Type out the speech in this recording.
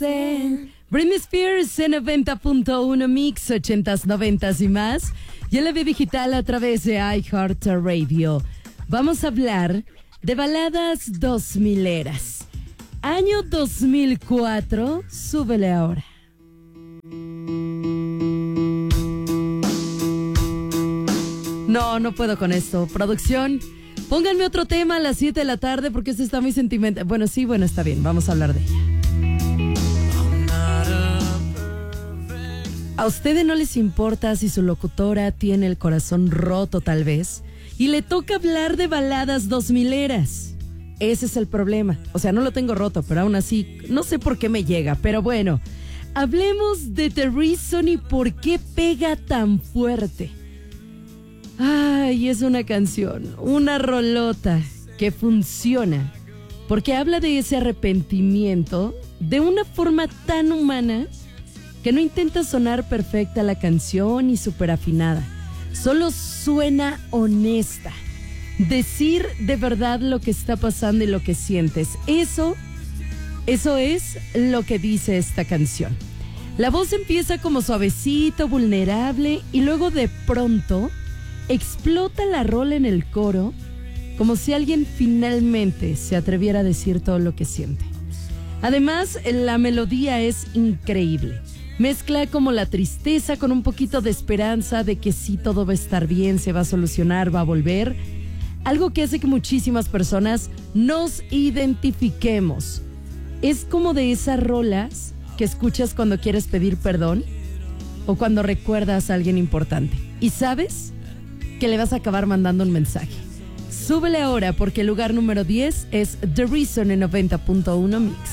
Britney Spears en 90.1 Mix, 80s, 90s y más. Y en la vía digital a través de iHeartRadio. Vamos a hablar de baladas 2000eras. Año 2004, súbele ahora. No puedo con esto. Producción, pónganme otro tema a las 7 de la tarde porque este está muy sentimental. Bueno, está bien, vamos a hablar de ella. ¿A ustedes no les importa si su locutora tiene el corazón roto tal vez y le toca hablar de baladas 2000eras? Ese es el problema. O sea, no lo tengo roto, pero aún así, no sé por qué me llega. Pero bueno, hablemos de The Reason y por qué pega tan fuerte. Ay, es una canción, una rolota que funciona porque habla de ese arrepentimiento de una forma tan humana que no intenta sonar perfecta la canción y súper afinada. Solo suena honesta. Decir de verdad lo que está pasando y lo que sientes. Eso es lo que dice esta canción. La voz empieza como suavecito, vulnerable y luego de pronto explota la rola en el coro como si alguien finalmente se atreviera a decir todo lo que siente. Además, la melodía es increíble. Mezcla como la tristeza con un poquito de esperanza de que sí todo va a estar bien, se va a solucionar, va a volver. Algo que hace que muchísimas personas nos identifiquemos. Es como de esas rolas que escuchas cuando quieres pedir perdón o cuando recuerdas a alguien importante. Y sabes que le vas a acabar mandando un mensaje. Súbele ahora porque el lugar número 10 es The Reason en 90.1 Mix.